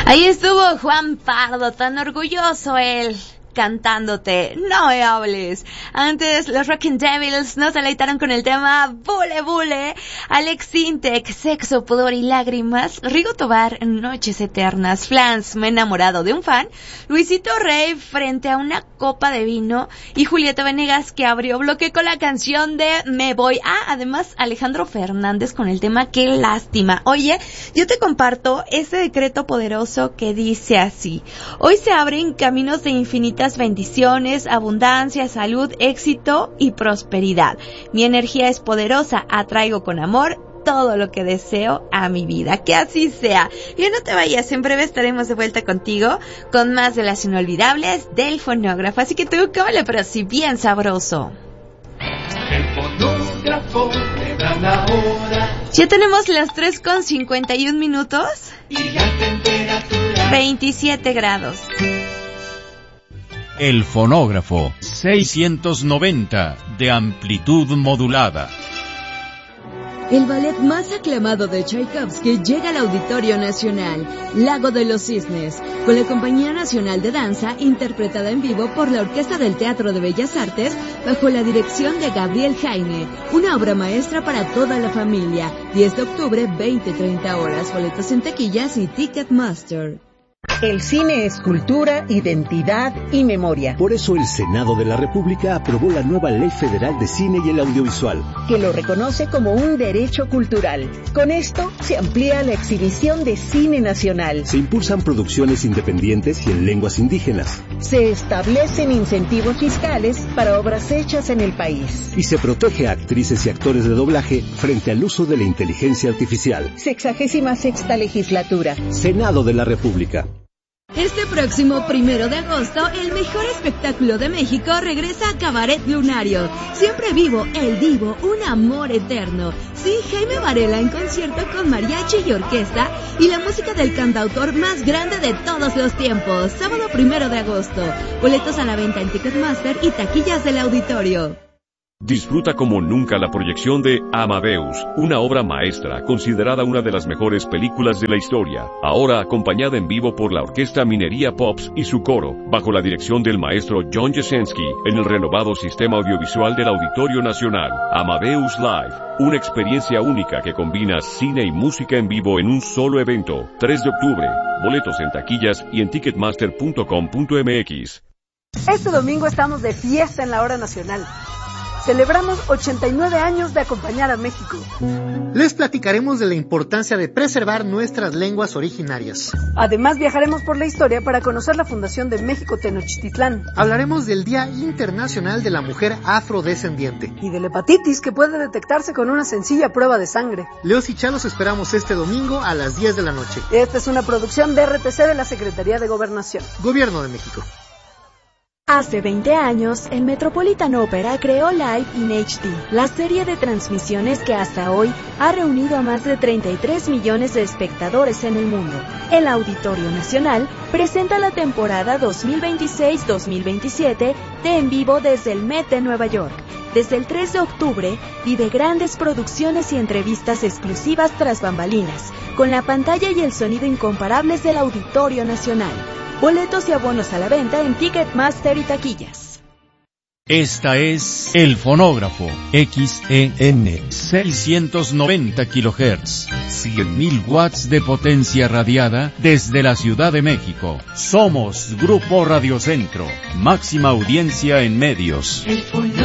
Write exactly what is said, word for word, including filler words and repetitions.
Ahí estuvo Juan Pardo, tan orgulloso él, cantándote No me hables. Antes los Rockin' Devils nos deleitaron con el tema Bule Bule. Alex Sintek, Sexo, Pudor y Lágrimas. Rigo Tobar, Noches Eternas. Flans, Me he enamorado de un fan. Luisito Rey, Frente a una copa de vino. Y Julieta Venegas, que abrió bloque con la canción de Me voy. Ah, además Alejandro Fernández con el tema Qué lástima. Oye, yo te comparto ese decreto poderoso que dice así: hoy se abren caminos de infinita bendiciones, abundancia, salud, éxito y prosperidad. Mi energía es poderosa, atraigo con amor todo lo que deseo a mi vida. Que así sea. Y no te vayas, en breve estaremos de vuelta contigo con más de las inolvidables del fonógrafo. Así que tú, cámale, pero sí bien sabroso. El fonógrafo le da la hora. Ya tenemos las tres con cincuenta y un minutos. Y la temperatura veintisiete grados. El fonógrafo seiscientos noventa de amplitud modulada. El ballet más aclamado de Tchaikovsky llega al Auditorio Nacional, Lago de los Cisnes, con la Compañía Nacional de Danza, interpretada en vivo por la Orquesta del Teatro de Bellas Artes, bajo la dirección de Gabriel Jaime, una obra maestra para toda la familia. diez de octubre, veinte treinta horas, boletos en taquillas y Ticketmaster. El cine es cultura, identidad y memoria. Por eso el Senado de la República aprobó la nueva Ley Federal de Cine y el Audiovisual, que lo reconoce como un derecho cultural. Con esto se amplía la exhibición de cine nacional. Se impulsan producciones independientes y en lenguas indígenas. Se establecen incentivos fiscales para obras hechas en el país. Y se protege a actrices y actores de doblaje frente al uso de la inteligencia artificial. Sexagésima sexta legislatura. Senado de la República. Este próximo primero de agosto, el mejor espectáculo de México regresa a Cabaret Lunario. Siempre vivo, el divo, un amor eterno. Sí, Jaime Varela en concierto con mariachi y orquesta y la música del cantautor más grande de todos los tiempos. Sábado primero de agosto. Boletos a la venta en Ticketmaster y taquillas del auditorio. Disfruta como nunca la proyección de Amadeus, una obra maestra considerada una de las mejores películas de la historia, ahora acompañada en vivo por la Orquesta Minería Pops y su coro, bajo la dirección del maestro John Jasenski, en el renovado sistema audiovisual del Auditorio Nacional. Amadeus Live, una experiencia única que combina cine y música en vivo en un solo evento. tres de octubre, boletos en taquillas y en ticketmaster punto com punto m x. Este domingo estamos de fiesta en la Hora Nacional. Celebramos ochenta y nueve años de acompañar a México. Les platicaremos de la importancia de preservar nuestras lenguas originarias. Además, viajaremos por la historia para conocer la fundación de México Tenochtitlán. Hablaremos del Día Internacional de la Mujer Afrodescendiente. Y de la hepatitis, que puede detectarse con una sencilla prueba de sangre. Leos y Chalos esperamos este domingo a las diez de la noche. Esta es una producción de R T C de la Secretaría de Gobernación. Gobierno de México. Hace veinte años, el Metropolitan Opera creó Live in H D, la serie de transmisiones que hasta hoy ha reunido a más de treinta y tres millones de espectadores en el mundo. El Auditorio Nacional presenta la temporada dos mil veintiséis dos mil veintisiete de En Vivo desde el Met de Nueva York. Desde el tres de octubre, vive grandes producciones y entrevistas exclusivas tras bambalinas, con la pantalla y el sonido incomparables del Auditorio Nacional. Boletos y abonos a la venta en Ticketmaster y taquillas. Esta es El Fonógrafo, X E N, seiscientos noventa kilohertz, cien mil watts de potencia radiada desde la Ciudad de México. Somos Grupo Radio Centro, máxima audiencia en medios.